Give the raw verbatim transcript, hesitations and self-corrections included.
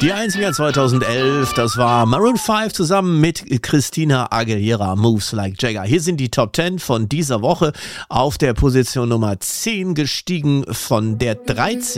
Die eins im Jahr zweitausendelf, das war Maroon fünf zusammen mit Christina Aguilera, Moves Like Jagger. Hier sind die Top zehn von dieser Woche, auf der Position Nummer zehn gestiegen von der dreizehn.